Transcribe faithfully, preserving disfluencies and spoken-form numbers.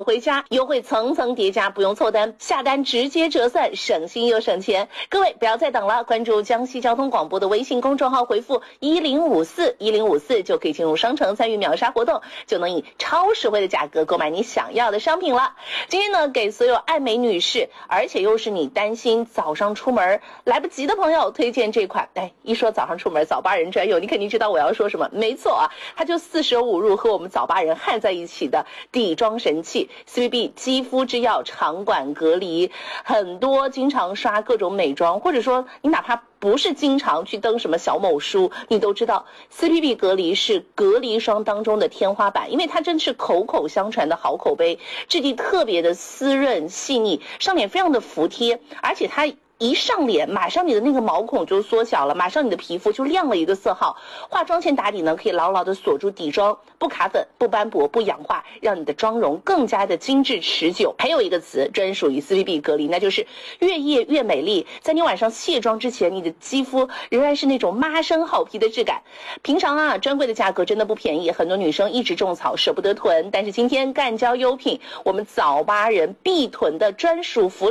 回家，优惠层层叠加，不用凑单，下单直接折算，省心又省钱。各位不要再等了，关注江西交通广播的微信公众号，回复一零五四一零五四就可以进入商城参与秒杀活动，就能以超实惠的价格购买你想要的商品了。今天呢，给所有爱美女士，而且又是你担心早上出门来不及的朋友，推荐这款。哎，一说早上出门早八人专用，你肯定知道我要说什么。没错啊，它就四舍五入和我们早八人焊在一起的底妆神器 C B B 肌肤之钥长管隔离。很多经常刷各种美妆，或者说你哪怕不是经常去登什么小某书，你都知道 C B B 隔离是隔离霜当中的天花板，因为它真是口口相传的好口碑，质地特别的湿润细腻，上脸非常的服帖，而且它一上脸，马上你的那个毛孔就缩小了，马上你的皮肤就亮了一个色号。化妆前打底呢，可以牢牢的锁住底妆，不卡粉、不斑驳、不氧化，让你的妆容更加的精致持久。还有一个词专属于 C B B 隔离，那就是越夜越美丽。在你晚上卸妆之前，你的肌肤仍然是那种妈生好皮的质感。平常啊，专柜的价格真的不便宜，很多女生一直种草舍不得囤，但是今天干胶优品，我们早八人必囤的专属福利。